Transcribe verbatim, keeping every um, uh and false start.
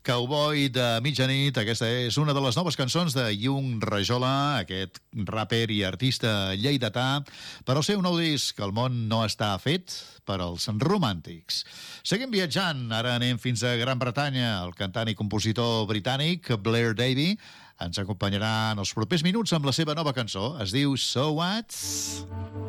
Cowboy de mitjanit. Aquesta és una de les noves cançons de Yung Rajola, aquest raper i artista lleidatà, per al seu nou disc. El món no està fet per als romàntics. Seguim viatjant. Ara anem fins a Gran Bretanya. El cantant i compositor britànic Blair Davey ens acompanyarà en els propers minuts amb la seva nova cançó. Es diu So What?